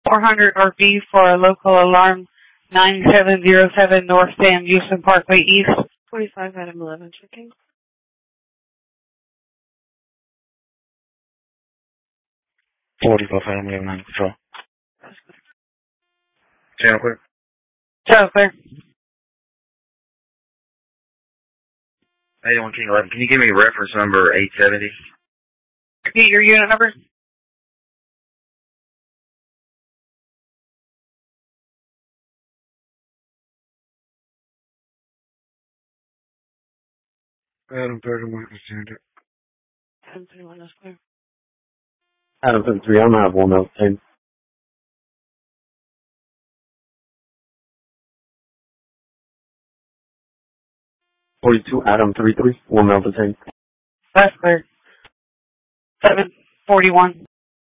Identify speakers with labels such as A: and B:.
A: 400 RV for a local alarm 9707 North Sam Houston Parkway East.
B: 45 Adam 11 checking.
C: 45 Adam 11 control. Channel clear.
A: Channel clear.
C: 81 King 11. Can you give me reference number 870?
A: Repeat your unit number.
C: Adam 31 is standard.
B: Adam 31 is clear.
D: Adam 33, I'm not 1 out 10. 42 Adam 33, 1 out 10.
A: That's clear. 741.